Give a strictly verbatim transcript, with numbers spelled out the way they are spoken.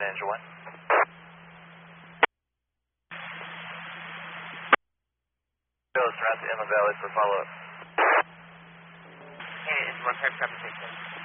Manager one. Goes around to Inland Valley for follow-up. Hey, it's one five seven six.